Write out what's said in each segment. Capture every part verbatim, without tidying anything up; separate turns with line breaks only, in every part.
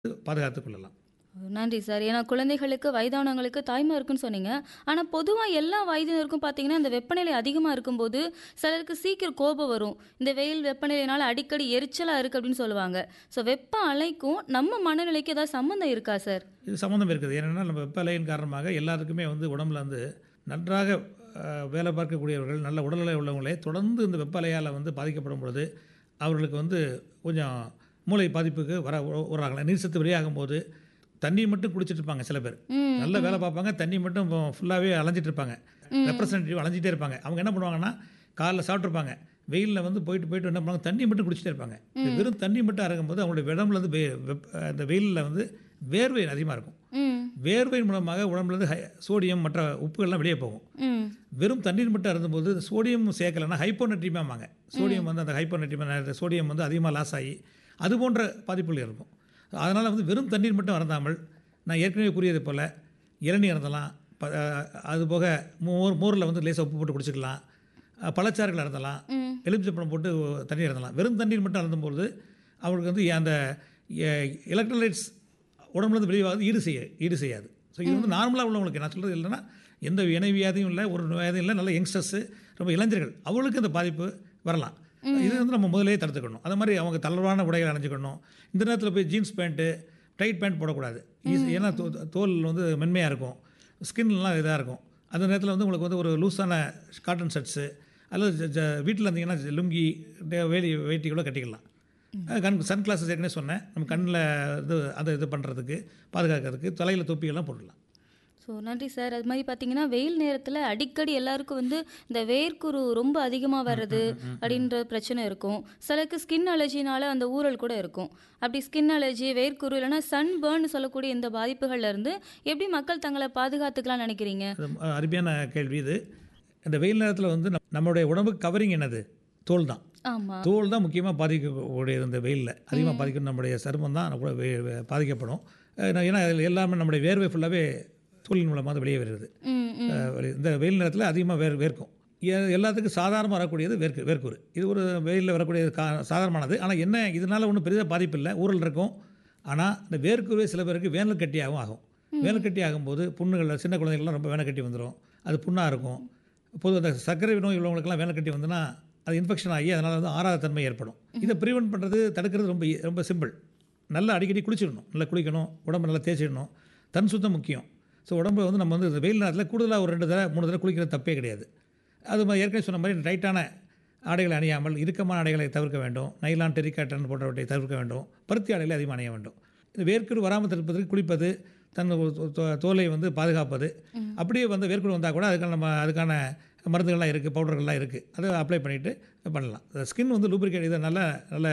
பாதுகாத்துக் கொள்ளலாம்.
நன்றி சார். ஏன்னா குழந்தைகளுக்கு, வயதானவங்களுக்கு, தாய்மாருக்குன்னு சொன்னீங்க. ஆனா பொதுவா எல்லா வயதினருக்கும் பார்த்தீங்கன்னா, இந்த வெப்பநிலை அதிகமா இருக்கும்போது, சிலருக்கு சீக்கிரம் கோபம் வரும். இந்த வெயில் வெப்பநிலையினால அடிக்கடி எரிச்சலா இருக்கு அப்படின்னு சொல்லுவாங்க. ஸோ வெப்ப அலைக்கும் நம்ம மனநிலைக்கு ஏதாவது சம்மந்தம் இருக்கா சார்?
இது சம்மந்தம் இருக்குது. ஏன்னா நம்ம வெப்ப அலையின் காரணமாக எல்லாருக்குமே வந்து உடம்புல வந்து நன்றாக அ, வேலை பார்க்கக்கூடியவர்கள், நல்ல உடல்நிலை உள்ளவங்களே தொடர்ந்து இந்த வெப்ப அலையால் வந்து பாதிக்கப்படும் பொழுது அவர்களுக்கு வந்து கொஞ்சம் மூளை பாதிப்புக்கு வர வர்றாங்களே. நீர் சத்து வெளியாகும் போது தண்ணி மட்டும் குடிச்சிட்டு இருப்பாங்க சில பேர்.
ம்,
நல்ல வேலை பார்ப்பாங்க, தண்ணி மட்டும் ஃபுல்லாகவே அலைஞ்சிட்டு இருப்பாங்க. ரெப்ரசன்டேட்டிவ் அலைஞ்சிட்டே இருப்பாங்க. அவங்க என்ன பண்ணுவாங்கன்னா காலைல சாப்பிட்ருப்பாங்க, வெயிலில் வந்து போயிட்டு போயிட்டு என்ன பண்ணுவாங்க, தண்ணி மட்டும் குடிச்சிட்டே இருப்பாங்க. இந்த வெறும் தண்ணி மட்டும் அறங்கும்போது அவங்களுடைய உடம்புல வந்து வெ- வெப்ப அந்த வெயிலில் வந்து வேர்வை அதிகமாக இருக்கும்.
ம்,
வேர்வையின் மூலமாக உடம்புலேருந்து ஹை சோடியம் மற்ற உப்புகள்லாம் வெளியே போகும்.
ம்,
வெறும் தண்ணீர் மட்டும் அருந்தும்போது சோடியம் சேர்க்கலைன்னா ஹைப்போநெட்ரிமாங்க. சோடியம் வந்து அந்த ஹைப்போநெட்ரிமா சோடியம் வந்து அதிகமாக லாஸ் ஆகி அது போன்ற பாதிப்புகள் இருக்கும். அதனால் வந்து வெறும் தண்ணீர் மட்டும் அருந்தாமல் நான் ஏற்கனவே கூறியது போல் இளநீ அருந்தலாம். ப அதுபோக மோர் மோரில் வந்து லேசாக உப்பு போட்டு குடிச்சிக்கலாம். அஹ் பழச்சாறுகள் அருந்தலாம்.
ம்.
எலுமிச்சப்பழம் போட்டு தண்ணீர் அருந்தலாம். வெறும் தண்ணீர் மட்டும் அருந்தும்போது அவங்களுக்கு வந்து அந்த எலக்ட்ரோலைட்ஸ் உடம்புலேருந்து வெளியாவது ஈடு செய்ய ஈடு செய்யாது. ஸோ இது வந்து நார்மலாக உள்ளவங்களுக்கு நான் சொல்கிறது இல்லைன்னா எந்த இணை வியாதியும் இல்லை, ஒரு வியாதியும் இல்லை, நல்ல யங்ஸ்டர்ஸு, ரொம்ப இளைஞர்கள் அவங்களுக்கு இந்த பாதிப்பு வரலாம். இது வந்து நம்ம முதலே தடுத்துக்கணும். அது மாதிரி அவங்க தளர்வான உடைகளை அணிஞ்சுக்கணும். இந்த நேரத்தில் போய் ஜீன்ஸ் பேண்ட்டு, டைட் பேண்ட் போடக்கூடாது. ஈஸி, ஏன்னா தோ தோல் வந்து மென்மையாக இருக்கும், ஸ்கின்லாம் இதாக இருக்கும். அந்த நேரத்தில் வந்து உங்களுக்கு வந்து ஒரு லூஸான காட்டன் ஷர்ட்ஸு அல்லது ஜ வீட்டில் இருந்தீங்கன்னா லுங்கி, வேலி வேட்டி கூட கட்டிக்கலாம். கண் சன் கிளாஸஸ் ஏற்கனவே சொன்னேன், நம்ம கண்ணில் இது அதை இது பண்ணுறதுக்கு, பாதுகாக்கிறதுக்கு தலையில் தொப்பியெல்லாம் போட்டுடலாம்.
ஸோ நன்றி சார். அது மாதிரி பார்த்தீங்கன்னா வெயில் நேரத்தில் அடிக்கடி எல்லாருக்கும் வந்து இந்த வேர்க்குரு ரொம்ப அதிகமாக வர்றது அப்படின்ற பிரச்சனை இருக்கும். சிலருக்கு ஸ்கின் அலர்ஜினால அந்த ஊறல் கூட இருக்கும். அப்படி ஸ்கின் அலர்ஜி, வேர்க்குரு இல்லைன்னா சன் பேர்ன் சொல்லக்கூடிய இந்த பாதிப்புகள்ல இருந்து எப்படி மக்கள் தங்களை பாதுகாத்துக்கலாம்னு நினைக்கிறீங்க?
அது அஹ், அருமையான கேள்வி இது. இந்த வெயில் நேரத்தில் வந்து நம்ம- நம்மளுடைய உடம்புக்கு கவரிங் என்னது? தோல் தான்.
ஆமாம்.
தோல் தான் முக்கியமாக பாதிக்கக்கூடியது. இந்த வெயிலில் அதிகமாக பாதிக்கும் நம்முடைய சருமம் தான் கூட வே- வே- பாதிக்கப்படும். அஹ், ஏன்னா அதில் எல்லாமே நம்முடைய வேர்வை ஃபுல்லாகவே தோலின் மூலமாக அது வெளியே வருது.
ம், ம்.
அஹ், வெளி- இந்த வெயில் நேரத்தில் அதிகமாக வேர் வேர்க்கும். எ- எல்லாத்துக்கும் சாதாரணமாக வரக்கூடியது வேர்க்கு வேர்க்குரு. இது ஒரு வெயிலில் வரக்கூடியது கா சாதாரணமானது. ஆனால் என்ன, இதனால் ஒன்றும் பெரிதாக பாதிப்பு இல்லை, ஊறல் இருக்கும். ஆனால் இந்த வேர்க்குருவே சில பேருக்கு வேனல் கட்டியாகவும் ஆகும். வேனல் கட்டி ஆகும்போது புண்ணுகள், சின்ன குழந்தைகள்லாம் ரொம்ப வேனை கட்டி வந்துடும், அது புண்ணாக இருக்கும். பொது அந்த சர்க்கரை நோய் உள்ளவங்களுக்கெல்லாம் வேனை கட்டி வந்துன்னா அது இன்ஃபெக்ஷன் ஆகி அதனால் வந்து ஆறாத தன்மை ஏற்படும். இதை ப்ரிவென்ட் பண்ணுறது, தடுக்கிறது ரொம்ப ஈ- ரொம்ப சிம்பிள். நல்லா அடிக்கடி குளிச்சிடணும், நல்லா குளிக்கணும், உடம்பு நல்லா தேய்ச்சிடணும். தன் சுத்தம் முக்கியம். ஸோ உடம்பு வந்து நம்ம வந்து இந்த வெயில் நேரத்தில் கூடுதலாக ஒரு ரெண்டு தடவை மூணு தடவை குளிக்கிறது தப்பே கிடையாது. அது மாதிரி ஏற்கனவே சொன்ன மாதிரி டைட்டான ஆடைகளை அணியாமல் இறுக்கமான ஆடைகளை தவிர்க்க வேண்டும். நைலான், டெரிகாட்டன் போன்றவற்றை தவிர்க்க வேண்டும். பருத்தி ஆடைகளை அதிகமாக அணிய வேண்டும். இந்த வேர்க்குரு வராமல் தடுப்பதற்கு குளிப்பது, தன் தோ- தோ- தோலை வந்து பாதுகாப்பது. அப்படியே வந்து வேர்க்குரு வந்தால் கூட அதுக்கான நம்ம அதுக்கான மருந்துகள்லாம் இருக்குது, பவுடர்கள்லாம் இருக்குது, அதை அப்ளை பண்ணிவிட்டு பண்ணலாம். ஸ்கின் வந்து லூப்ரிகேட் இதை நல்ல நல்ல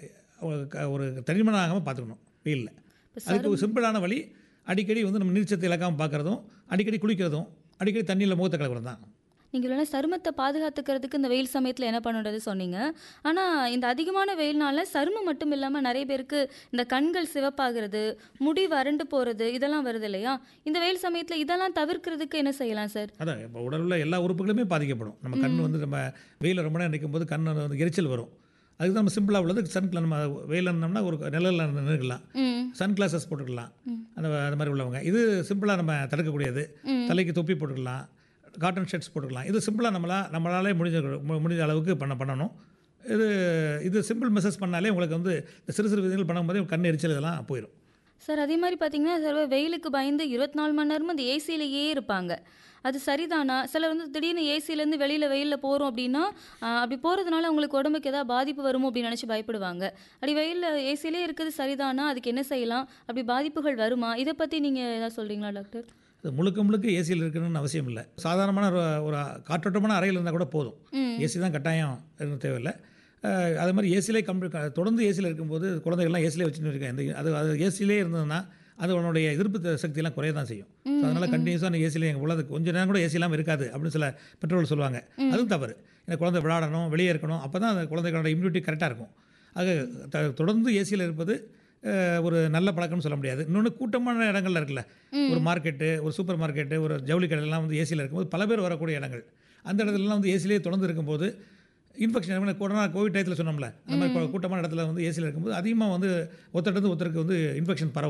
ஒரு க- ஒரு தனிமனம் ஆகாமல் பார்த்துக்கணும் வெயிலில். அதுக்கு ஒரு சிம்பிளான வழி, அடிக்கடி வந்து நம்ம நீர்ச்சத்து இழக்காமல் பார்க்குறதும், அடிக்கடி குளிக்கிறதும், அடிக்கடி தண்ணியில் முகத்தை கலக்கிறது தான்.
நீங்கள் இல்லைன்னா சருமத்தை பாதுகாத்துக்கிறதுக்கு இந்த வெயில் சமயத்தில் என்ன பண்ணுறது சொன்னீங்க. ஆனால் இந்த அதிகமான வெயில்னால சருமம் மட்டும் இல்லாமல் நிறைய பேருக்கு இந்த கண்கள் சிவப்பாகிறது, முடி வறண்டு போகிறது, இதெல்லாம் வருது இல்லையா? இந்த வெயில் சமயத்தில் இதெல்லாம் தவிர்க்கிறதுக்கு என்ன செய்யலாம் சார்?
அதான் இப்போ உடலில் எல்லா உறுப்புகளுமே பாதிக்கப்படும். நம்ம கண் வந்து நம்ம வெயிலில் ரொம்ப நேரம் நிற்கும் போது கண் வந்து எரிச்சல் வரும். அதுக்கு நம்ம சிம்பிளாக உள்ளது, சன் நம்ம வெயில் இருந்தோம்னா ஒரு நிழலில் நின்றுக்கலாம்,
ம்,
சன் கிளாஸஸ் போட்டுக்கலாம். அந்த அந்த மாதிரி உள்ளவங்க இது சிம்பிளாக நம்ம தடுக்கக்கூடியது. தலைக்கு தொப்பி போட்டுக்கலாம், காட்டன் ஷர்ட்ஸ் போட்டுக்கலாம். இது சிம்பிளாக நம்மளா நம்மளாலே முடிஞ்ச மு- முடிஞ்ச அளவுக்கு பண்ண பண்ணணும். இது இது சிம்பிள் மெசேஜ் பண்ணாலே உங்களுக்கு வந்து இந்த சிறு சிறு விதங்கள் பண்ணும்போதே கண் எரிச்சல் இதெல்லாம் போயிடும்.
சார் அதே மாதிரி பார்த்தீங்கன்னா சார் வெயிலுக்கு பயந்து இருபத்தி நாலு மணி நேரமும் அந்த ஏசியிலேயே இருப்பாங்க. அது சரிதானா? சிலர் வந்து திடீர்னு ஏசிலேருந்து வெளியில் வெயிலில் போகிறோம் அப்படின்னா ஆஹ், அப்படி போகிறதுனால அவங்களுக்கு உடம்புக்கு ஏதாவது பாதிப்பு வருமோ அப்படின்னு நினச்சி பயப்படுவாங்க. அப்படி வெயிலில் ஏசியிலே இருக்கிறது சரிதானா? அதுக்கு என்ன செய்யலாம்? அப்படி பாதிப்புகள் வருமா? இதை பற்றி நீங்கள் ஏதாவது சொல்கிறீங்களா டாக்டர்?
இது முழுக்க முழுக்க ஏசியில் இருக்கணும்னு அவசியம் இல்லை. சாதாரணமான ஒரு ஒரு காற்றோட்டமான அறையில் இருந்தால் கூட போதும். ஏசி தான் கட்டாயம் எதுவும் தேவையில்லை. அஹ், அது மாதிரி ஏசிலே கம்ப்ளீ தொடர்ந்து ஏசியில் இருக்கும்போது குழந்தைகள்லாம் ஏசிலே வச்சுன்னு இருக்கேன். இந்த அது அது ஏசிலே இருந்ததுன்னா அது உன்னுடைய எதிர்ப்பு த- சக்தியெல்லாம் குறைய தான் செய்யும். ஸோ அதனால் கண்டினியூஸாக அந்த ஏசிலே எங்கள் உள்ளது கொஞ்சம் நேரம் கூட ஏசி இல்லாமல் இருக்காது அப்படின்னு சில பெற்றோர்கள் சொல்லுவாங்க. அதுவும் தவறு. இந்த குழந்தை விளையாடணும், வெளியே இருக்கணும், அப்போ தான் அந்த குழந்தைகளோட இம்யூனிட்டி கரெக்டாக இருக்கும். ஆக த- தொடர்ந்து ஏசியில் இருப்பது அஹ், ஒரு நல்ல பழக்கம்னு சொல்ல முடியாது. இன்னொன்று, கூட்டமான இடங்கள்ல இருக்குல்ல, ஒரு மார்க்கெட்டு, ஒரு சூப்பர் மார்க்கெட்டு, ஒரு ஜவுளி கடையெல்லாம் வந்து ஏசியில் இருக்கும்போது பல பேர் வரக்கூடிய இடங்கள், அந்த இடத்துலலாம் வந்து ஏசிலேயே தொடர்ந்து இருக்கும்போது இன்ஃபெக்ஷன், கொரோனா கோவிட் டயத்தில் சொன்னோம்ல, அந்த மாதிரி கூட்டமான இடத்துல வந்து ஏசியில் இருக்கும்போது அதிகமாக வந்து ஒருத்தருக்கு ஒருத்தருக்கு வந்து இன்ஃபெக்ஷன் பரவும்.